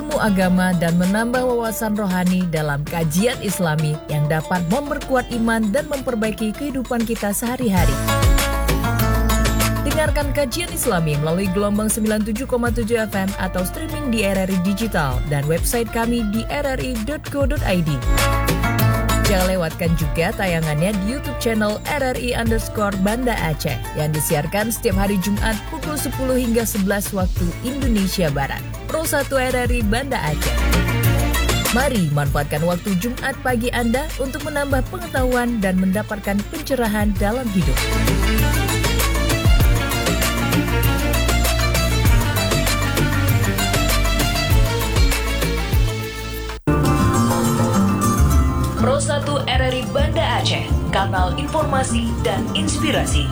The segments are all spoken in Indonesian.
ilmu agama dan menambah wawasan rohani dalam kajian Islami yang dapat memperkuat iman dan memperbaiki kehidupan kita sehari-hari. Dengarkan kajian Islami melalui gelombang 97,7 FM atau streaming di RRI Digital dan website kami di rri.co.id. Jangan lewatkan juga tayangannya di YouTube channel RRI_Banda Aceh yang disiarkan setiap hari Jumat pukul 10 hingga 11 waktu Indonesia Barat. Pro 1 RRI Banda Aceh. Mari manfaatkan waktu Jumat pagi Anda untuk menambah pengetahuan dan mendapatkan pencerahan dalam hidup. Pro 1 RRI Banda Aceh, kanal informasi dan inspirasi.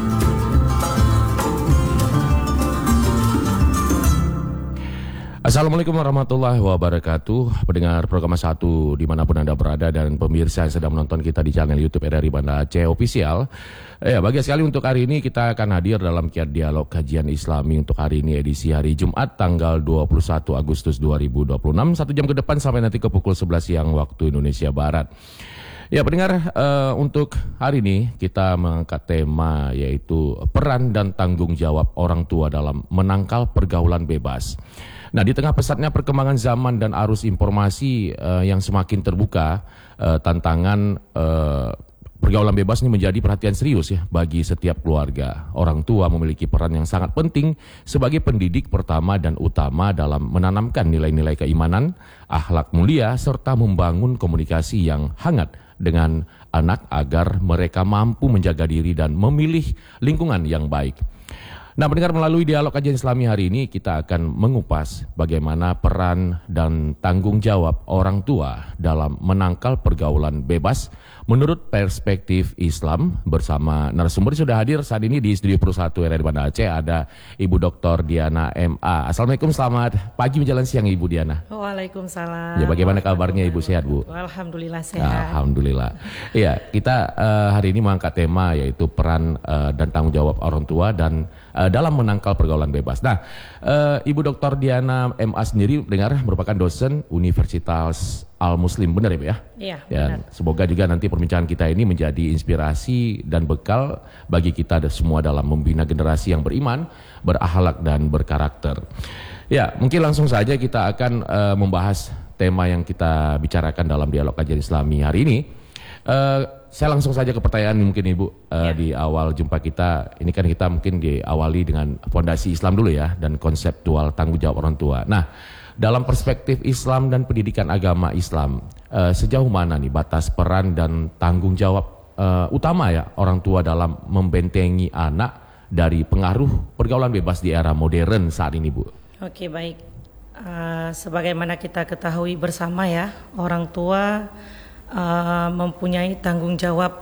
Assalamualaikum warahmatullahi wabarakatuh. Pendengar program 1 dimanapun Anda berada dan pemirsa yang sedang menonton kita di channel YouTube RRI Banda Aceh Official. Bahagia sekali untuk hari ini kita akan hadir dalam Kiat Dialog Kajian Islami untuk hari ini edisi hari Jumat tanggal 21 Agustus 2026. 1 jam ke depan sampai nanti ke pukul 11 siang waktu Indonesia Barat. Ya pendengar, untuk hari ini kita mengangkat tema yaitu peran dan tanggung jawab orang tua dalam menangkal pergaulan bebas. Nah, di tengah pesatnya perkembangan zaman dan arus informasi yang semakin terbuka, tantangan pergaulan bebas ini menjadi perhatian serius ya bagi setiap keluarga. Orang tua memiliki peran yang sangat penting sebagai pendidik pertama dan utama dalam menanamkan nilai-nilai keimanan, akhlak mulia, serta membangun komunikasi yang hangat dengan anak agar mereka mampu menjaga diri dan memilih lingkungan yang baik. Nah, mendengar melalui dialog kajian Islami hari ini kita akan mengupas bagaimana peran dan tanggung jawab orang tua dalam menangkal pergaulan bebas menurut perspektif Islam. Bersama narasumber sudah hadir saat ini di Studio Pro 1 RRI Banda Aceh ada Ibu Dr. Diana MA. Assalamualaikum, selamat pagi menjelang siang Ibu Diana. Waalaikumsalam. Ya, bagaimana kabarnya Ibu, sehat Bu? Alhamdulillah sehat. Alhamdulillah. Iya, kita hari ini mengangkat tema yaitu peran dan tanggung jawab orang tua dan dalam menangkal pergaulan bebas. Nah, Ibu Dr. Diana MA sendiri dengar merupakan dosen Universitas Al-Muslim, benar ya Bu ya? Iya, benar. Semoga juga nanti perbincangan kita ini menjadi inspirasi dan bekal bagi kita semua dalam membina generasi yang beriman, berakhlak dan berkarakter. Ya, mungkin langsung saja kita akan membahas tema yang kita bicarakan dalam dialog kajian Islami hari ini. Saya langsung saja ke pertanyaan mungkin Ibu di awal jumpa kita. Ini kan kita mungkin diawali dengan fondasi Islam dulu ya dan konseptual tanggung jawab orang tua. Nah, dalam perspektif Islam dan pendidikan agama Islam, sejauh mana nih batas peran dan tanggung jawab utama ya orang tua dalam membentengi anak dari pengaruh pergaulan bebas di era modern saat ini Bu? Oke, baik. Sebagaimana kita ketahui bersama ya, orang tua mempunyai tanggung jawab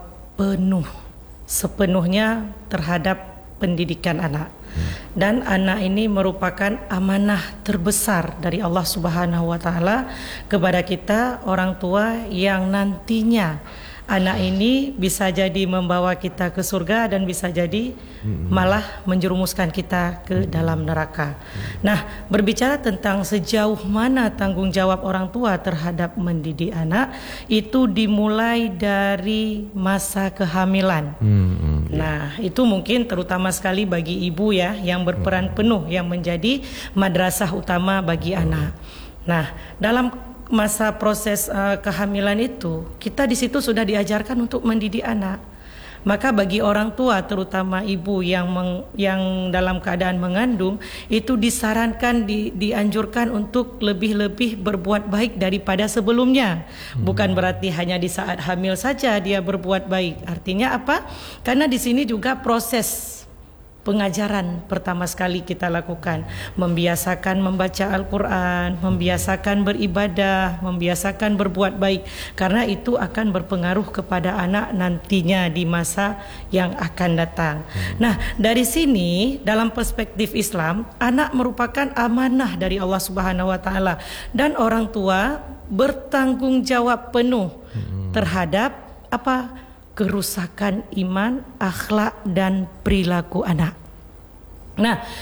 sepenuhnya terhadap pendidikan anak. Dan anak ini merupakan amanah terbesar dari Allah Subhanahu wa taala kepada kita orang tua yang nantinya anak ini bisa jadi membawa kita ke surga dan bisa jadi malah menjerumuskan kita ke dalam neraka. Nah, berbicara tentang sejauh mana tanggung jawab orang tua terhadap mendidik anak, itu dimulai dari masa kehamilan. Nah, itu mungkin terutama sekali bagi ibu ya yang berperan penuh yang menjadi madrasah utama bagi anak. Nah, dalam masa proses kehamilan itu kita di situ sudah diajarkan untuk mendidik anak. Maka bagi orang tua terutama ibu yang dalam keadaan mengandung itu disarankan dianjurkan untuk lebih-lebih berbuat baik daripada sebelumnya. Bukan berarti hanya di saat hamil saja dia berbuat baik. Artinya apa? Karena di sini juga proses pengajaran pertama sekali kita lakukan, membiasakan membaca Al-Quran, membiasakan beribadah, membiasakan berbuat baik, karena itu akan berpengaruh kepada anak nantinya di masa yang akan datang. Nah, dari sini dalam perspektif Islam, anak merupakan amanah dari Allah Subhanahu wa taala dan orang tua bertanggung jawab penuh terhadap apa? Kerusakan iman, akhlak dan perilaku anak. Nah,